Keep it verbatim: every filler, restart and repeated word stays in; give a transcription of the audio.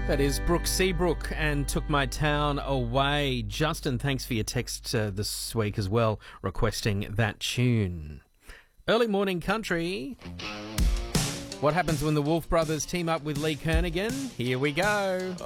That is Brooke Seabrook and Took My Town Away. Justin, thanks for your text uh, this week as well, requesting that tune. Early morning country. What happens when the Wolf Brothers team up with Lee Kernaghan? Here we go.